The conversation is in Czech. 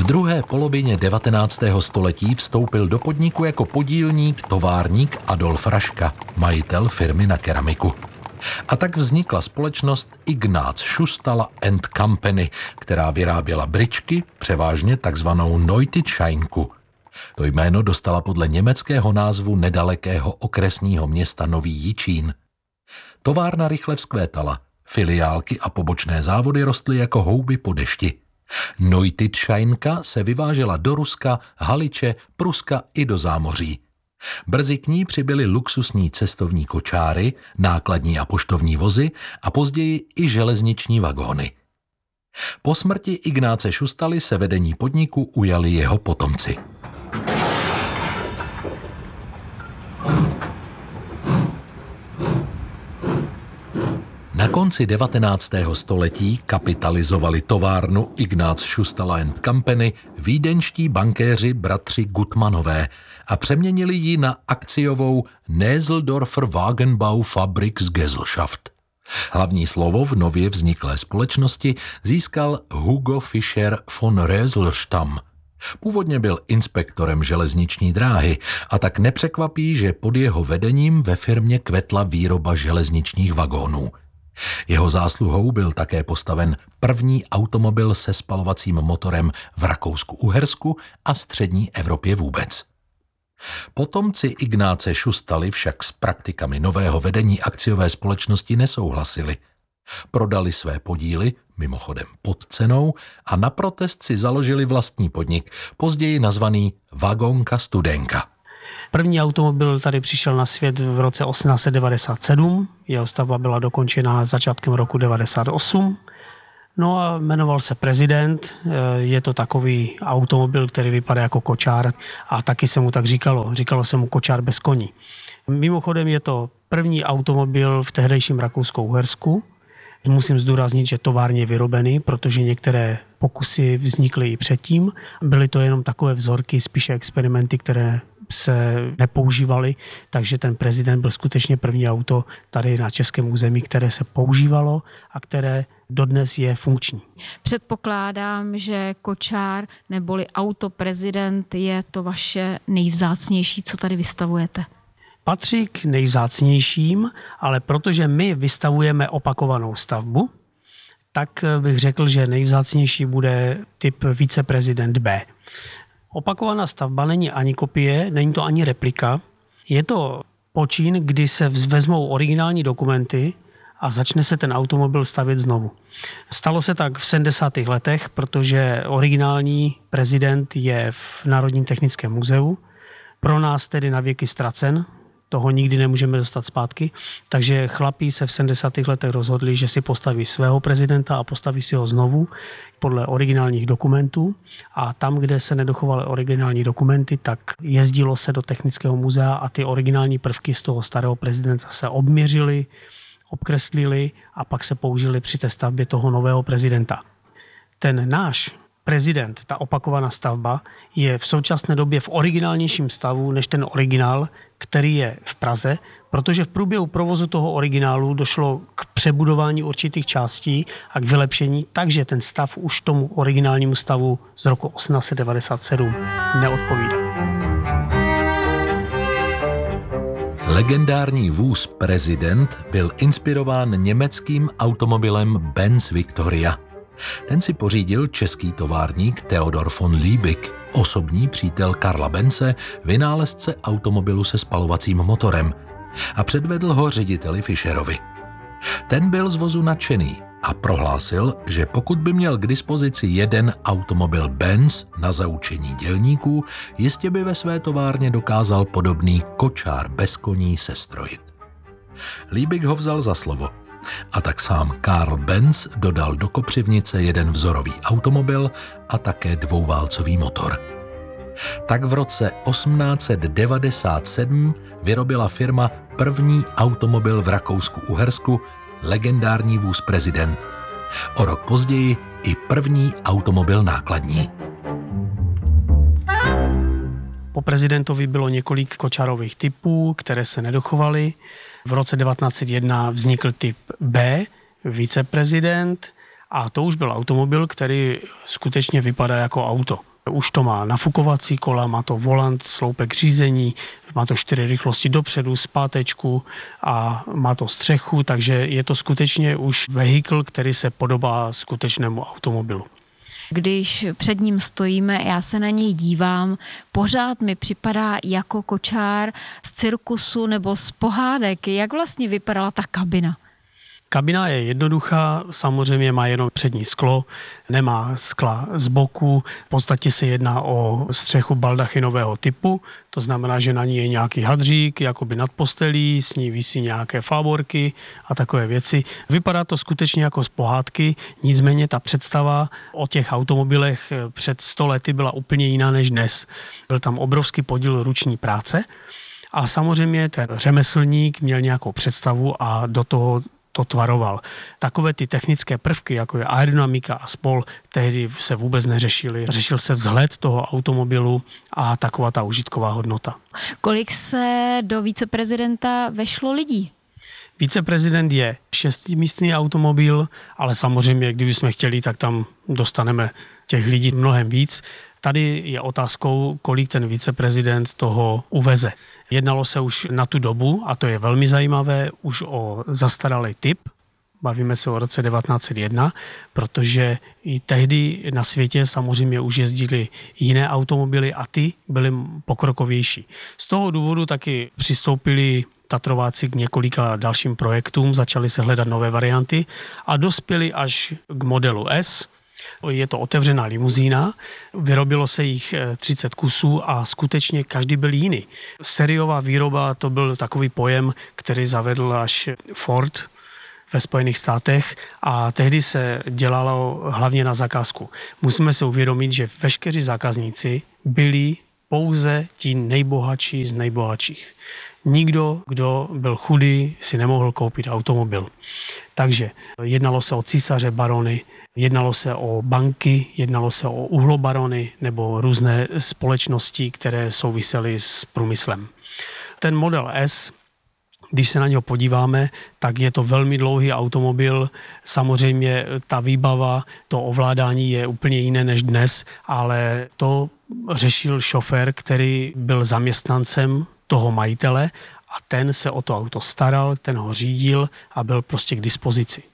V druhé polovině 19. století vstoupil do podniku jako podílník, továrník Adolf Raška, majitel firmy na keramiku. A tak vznikla společnost Ignác Šustala and Company, která vyráběla bryčky, převážně takzvanou Neutitscheinku. To jméno dostala podle německého názvu nedalekého okresního města Nový Jičín. Továrna rychle vzkvétala, filiálky a pobočné závody rostly jako houby po dešti. Neutitscheinka se vyvážela do Ruska, Haliče, Pruska i do zámoří. Brzy k ní přibyly luxusní cestovní kočáry, nákladní a poštovní vozy a později i železniční vagóny. Po smrti Ignáce Šustaly se vedení podniku ujali jeho potomci. Na konci 19. století kapitalizovali továrnu Ignác Šustala and Company vídeňští bankéři bratři Gutmanové a přeměnili ji na akciovou Näseldorfer Wagenbau Fabriksgesellschaft. Hlavní slovo v nově vzniklé společnosti získal Hugo Fischer von Röselstam. Původně byl inspektorem železniční dráhy a tak nepřekvapí, že pod jeho vedením ve firmě kvetla výroba železničních vagónů. Jeho zásluhou byl také postaven první automobil se spalovacím motorem v Rakousku-Uhersku a střední Evropě vůbec. Potomci Ignáce Šustaly však s praktikami nového vedení akciové společnosti nesouhlasili. Prodali své podíly, mimochodem pod cenou, a na protest si založili vlastní podnik, později nazvaný Vagonka Studenka. První automobil tady přišel na svět v roce 1897, jeho stavba byla dokončena začátkem roku 1998. No a jmenoval se Prezident, je to takový automobil, který vypadá jako kočár a taky se mu tak říkalo se mu kočár bez koní. Mimochodem je to první automobil v tehdejším Rakousku-Uhersku. Musím zdůraznit, že továrně je vyrobený, protože některé pokusy vznikly i předtím. Byly to jenom takové vzorky, spíše experimenty, které se nepoužívaly, takže ten Prezident byl skutečně první auto tady na českém území, které se používalo a které dodnes je funkční. Předpokládám, že kočár neboli auto Prezident je to vaše nejvzácnější, co tady vystavujete. Patří k nejvzácnějším, ale protože my vystavujeme opakovanou stavbu, tak bych řekl, že nejvzácnější bude typ Viceprezident B. Opakovaná stavba není ani kopie, není to ani replika. Je to počin, kdy se vezmou originální dokumenty a začne se ten automobil stavět znovu. Stalo se tak v 70. letech, protože originální Prezident je v Národním technickém muzeu. Pro nás tedy na věky ztracen, toho nikdy nemůžeme dostat zpátky, takže chlapí se v 70. letech rozhodli, že si postaví svého prezidenta a postaví si ho znovu podle originálních dokumentů a tam, kde se nedochovaly originální dokumenty, tak jezdilo se do technického muzea a ty originální prvky z toho starého prezidenta se obměřily, obkreslili a pak se použili při té stavbě toho nového prezidenta. Ten náš Prezident, ta opakovaná stavba, je v současné době v originálnějším stavu než ten originál, který je v Praze, protože v průběhu provozu toho originálu došlo k přebudování určitých částí a k vylepšení, takže ten stav už tomu originálnímu stavu z roku 1897 neodpovídá. Legendární vůz Prezident byl inspirován německým automobilem Benz Victoria. Ten si pořídil český továrník Theodor von Liebig, osobní přítel Karla Bence, vynálezce automobilu se spalovacím motorem, a předvedl ho řediteli Fischerovi. Ten byl z vozu nadšený a prohlásil, že pokud by měl k dispozici jeden automobil Benz na zaučení dělníků, jistě by ve své továrně dokázal podobný kočár bez koní sestrojit. Liebig ho vzal za slovo. A tak sám Karl Benz dodal do Kopřivnice jeden vzorový automobil a také dvouválcový motor. Tak v roce 1897 vyrobila firma první automobil v Rakousku-Uhersku, legendární vůz Prezident. O rok později i první automobil nákladní. Po Prezidentovi bylo několik kočárových typů, které se nedochovaly. V roce 1901 vznikl typ B, Viceprezident, a to už byl automobil, který skutečně vypadá jako auto. Už to má nafukovací kola, má to volant, sloupek řízení, má to 4 rychlosti dopředu, zpátečku a má to střechu, takže je to skutečně už vehikl, který se podobá skutečnému automobilu. Když před ním stojíme, já se na něj dívám, pořád mi připadá jako kočár z cirkusu nebo z pohádek. Jak vlastně vypadala ta kabina? Kabina je jednoduchá, samozřejmě má jenom přední sklo, nemá skla z boku, v podstatě se jedná o střechu baldachinového typu, to znamená, že na ní je nějaký hadřík, jakoby nad postelí, s ní visí nějaké fáborky a takové věci. Vypadá to skutečně jako z pohádky, nicméně ta představa o těch automobilech před 100 lety byla úplně jiná než dnes. Byl tam obrovský podíl ruční práce a samozřejmě ten řemeslník měl nějakou představu a do toho to tvaroval. Takové ty technické prvky, jako je aerodynamika a spol, tehdy se vůbec neřešily. Řešil se vzhled toho automobilu a taková ta užitková hodnota. Kolik se do viceprezidenta vešlo lidí? Viceprezident je 6místný automobil, ale samozřejmě, kdybychom chtěli, tak tam dostaneme těch lidí mnohem víc. Tady je otázkou, kolik ten viceprezident toho uveze. Jednalo se už na tu dobu, a to je velmi zajímavé, už o zastaralý typ. Bavíme se o roce 1901, protože i tehdy na světě samozřejmě už jezdily jiné automobily a ty byly pokrokovější. Z toho důvodu taky přistoupili Tatrováci k několika dalším projektům, začali se hledat nové varianty a dospěli až k modelu S. Je to otevřená limuzína, vyrobilo se jich 30 kusů a skutečně každý byl jiný. Sériová výroba, to byl takový pojem, který zavedl až Ford ve Spojených státech a tehdy se dělalo hlavně na zakázku. Musíme si uvědomit, že veškeří zákazníci byli pouze ti nejbohatší z nejbohatších. Nikdo, kdo byl chudý, si nemohl koupit automobil. Takže jednalo se o císaře, barony, jednalo se o banky, jednalo se o uhlobarony nebo různé společnosti, které souvisely s průmyslem. Ten model S, když se na něho podíváme, tak je to velmi dlouhý automobil. Samozřejmě ta výbava, to ovládání je úplně jiné než dnes, ale to řešil šofér, který byl zaměstnancem toho majitele a ten se o to auto staral, ten ho řídil a byl prostě k dispozici.